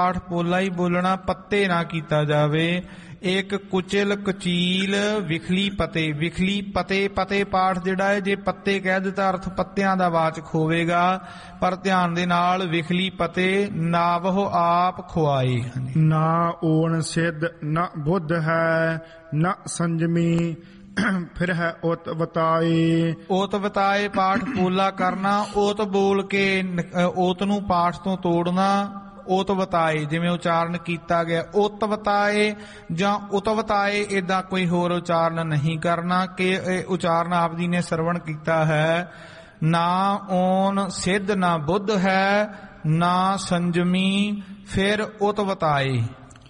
ਪਾਠ ਪੋਲਾ ਹੀ ਬੋਲਣਾ, ਪੱਤੇ ਨਾ ਕੀਤਾ ਜਾਵੇ। ਇੱਕ ਕੁਚਲ ਕੁਚੀਲ ਵਿਖਲੀ ਪਤੇ, ਵਿਖਲੀ ਪਤੇ, ਪਤੇ ਪਾਠ ਜਿਹੜਾ ਹੈ ਜੇ ਪੱਤੇ ਕਹਿ ਦਿੱਤਾ ਅਰਥ ਪੱਤਿਆਂ ਦਾ ਵਾਚਕ ਹੋਵੇਗਾ, ਪਰ ਧਿਆਨ ਦੇ ਨਾਲ ਵਿਖਲੀ ਪਤੇ ਨਾਵਹੁ ਆਪ ਖੁਆਏ। ਨਾ ਓਣ ਸਿੱਧ ਨਾ ਬੁੱਧ ਹੈ ਨਾ ਸੰਜਮੀ ਫਿਰ ਹੈ ਓਤ ਵਤਾਏ। ਓਤ ਵਤਾਏ ਪਾਠ ਪੋਲਾ ਕਰਨਾ, ਓਤ ਬੋਲ ਕੇ ਓਤ ਨੂੰ ਪਾਠ ਤੋਂ ਤੋੜਨਾ। ਓਤ ਵਤਾਏ ਜਿਵੇਂ ਉਚਾਰਨ ਕੀਤਾ ਗਿਆ, ਓਤ ਵਤਾਏ ਜਾਂ ਉਤ ਵਤਾਏ, ਏਦਾਂ ਕੋਈ ਹੋਰ ਉਚਾਰਨ ਨਹੀਂ ਕਰਨਾ ਕਿ ਇਹ ਉਚਾਰਨ ਆਪ ਜੀ ਨੇ ਸਰਵਣ ਕੀਤਾ ਹੈ। ਨਾ ਓਨ ਸਿੱਧ ਨਾ ਬੁੱਧ ਹੈ ਨਾ ਸੰਜਮੀ ਫਿਰ ਉਤ ਵਤਾਏ।